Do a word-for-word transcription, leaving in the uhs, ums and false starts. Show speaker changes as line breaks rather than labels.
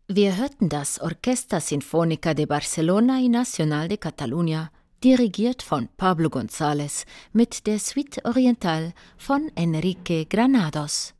Wir hörten das Orquesta Sinfónica de Barcelona y Nacional de Catalunya, dirigiert von Pablo González, mit der Suite Oriental von Enrique Granados.